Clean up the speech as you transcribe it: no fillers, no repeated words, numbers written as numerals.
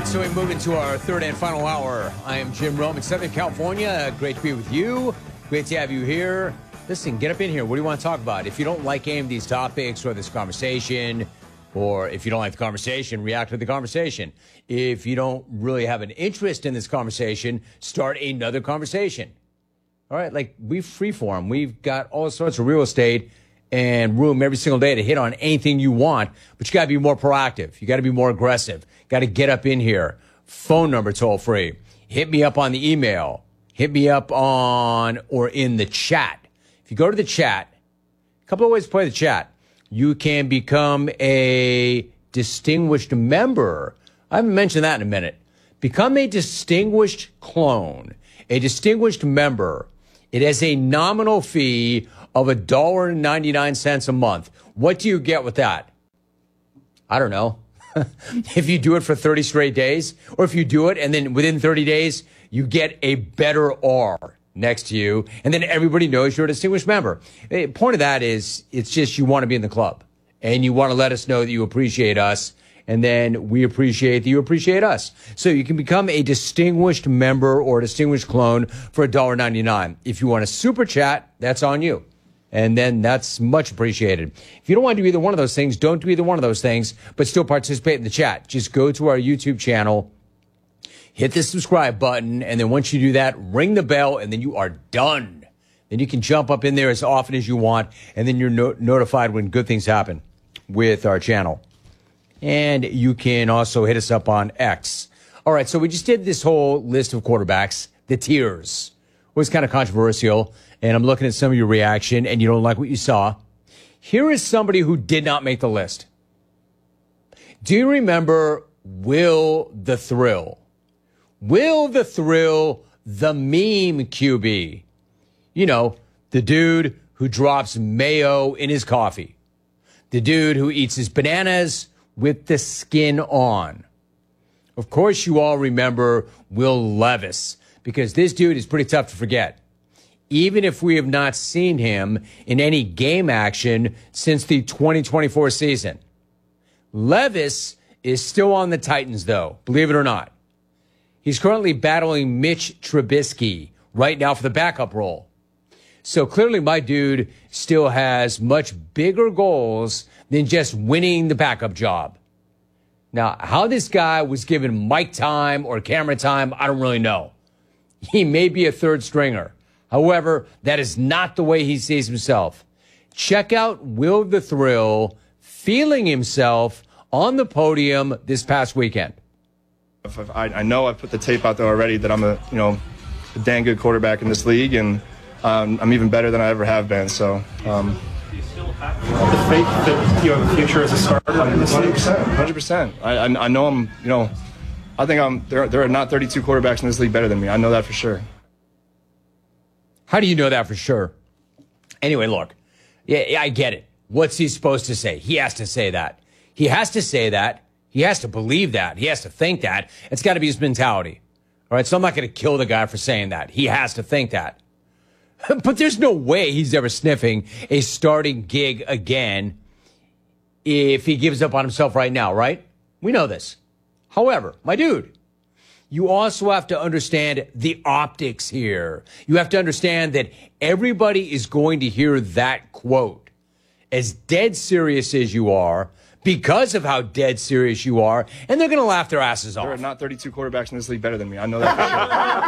So we move into our third and final hour. I am Jim Rome in Southern California. Great to be with you. Great to have you here. Listen, get up in here. What do you want to talk about? If you don't like any of these topics or this conversation, or if you don't like the conversation, react to the conversation. If you don't really have an interest in this conversation, start another conversation. All right, like we freeform. We've got all sorts of real estate and room every single day to hit on anything you want, but you got to be more proactive. You got to be more aggressive. Got to get up in here. Phone number toll free. Hit me up on the email. Hit me up on or in the chat. If you go to the chat, a couple of ways to play the chat. You can become a distinguished member. I haven't mentioned that in a minute. Become a distinguished clone, a distinguished member. It has a nominal fee of $1.99 a month. What do you get with that? I don't know. If you do it for 30 straight days, or if you do it and then within 30 days, you get a better R next to you, and then everybody knows you're a distinguished member. The point of that is it's just you want to be in the club, and you want to let us know that you appreciate us, and then we appreciate that you appreciate us. So you can become a distinguished member or a distinguished clone for $1.99. If you want to super chat, that's on you. And then that's much appreciated. If you don't want to do either one of those things, don't do either one of those things, but still participate in the chat. Just go to our YouTube channel, hit the subscribe button, and then once you do that, ring the bell, and then you are done. Then you can jump up in there as often as you want, and then you're notified when good things happen with our channel. And you can also hit us up on X. All right, so we just did this whole list of quarterbacks, the tiers. It was kind of controversial, and I'm looking at some of your reaction, and you don't like what you saw. Here is somebody who did not make the list. Do you remember Will the Thrill? Will the Thrill, the meme QB. You know, the dude who drops mayo in his coffee. The dude who eats his bananas with the skin on. Of course, you all remember Will Levis, because this dude is pretty tough to forget. Even if we have not seen him in any game action since the 2024 season. Levis is still on the Titans, though, believe it or not. He's currently battling Mitch Trubisky right now for the backup role. So clearly my dude still has much bigger goals than just winning the backup job. Now, how this guy was given mic time or camera time, I don't really know. He may be a third stringer. However, that is not the way he sees himself. Check out Will the Thrill feeling himself on the podium this past weekend. I know I've put the tape out there already that I'm a dang good quarterback in this league, and I'm even better than I ever have been. So, do you still have the faith that you have a future as a starter in this league? 100%. I know I'm. I think there are not 32 quarterbacks in this league better than me. I know that for sure. How do you know that for sure? Anyway, look, yeah, I get it. What's he supposed to say? He has to say that. He has to say that. He has to believe that. He has to think that. It's got to be his mentality. All right, so I'm not going to kill the guy for saying that. He has to think that. But there's no way he's ever sniffing a starting gig again if he gives up on himself right now, right? We know this. However, my dude, you also have to understand the optics here. You have to understand that everybody is going to hear that quote. As dead serious as you are, because of how dead serious you are, and they're going to laugh their asses off. There are not 32 quarterbacks in this league better than me. I know that for sure.